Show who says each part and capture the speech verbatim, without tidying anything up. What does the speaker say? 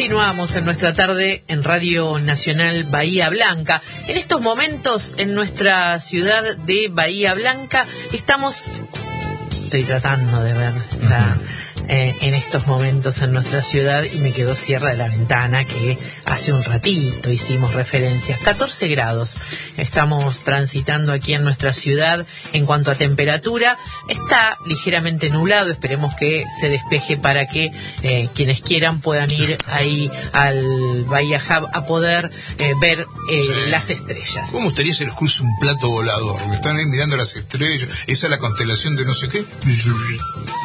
Speaker 1: Continuamos en nuestra tarde en Radio Nacional Bahía Blanca. En estos momentos, en nuestra ciudad de Bahía Blanca, estamos... Estoy tratando de ver la... Eh, en estos momentos en nuestra ciudad y me quedó Sierra de la Ventana, que hace un ratito hicimos referencias. catorce grados estamos transitando aquí en nuestra ciudad. En cuanto a temperatura, está ligeramente nublado. Esperemos que se despeje para que eh, quienes quieran puedan ir ahí al Bahía Hub a poder eh, ver eh, sí. las estrellas.
Speaker 2: ¿Cómo gustaría se les cruce un plato volador? Me están ahí mirando las estrellas, esa es la constelación de no sé qué.